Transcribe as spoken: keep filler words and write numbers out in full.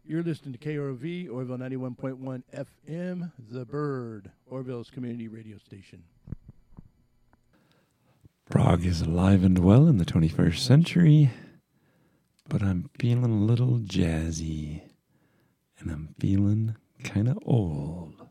You're listening to K R O V, Orville ninety-one point one F M, The Bird, Orville's community radio station. Prague is alive and well in the twenty-first century, but I'm feeling a little jazzy, and I'm feeling kind of old.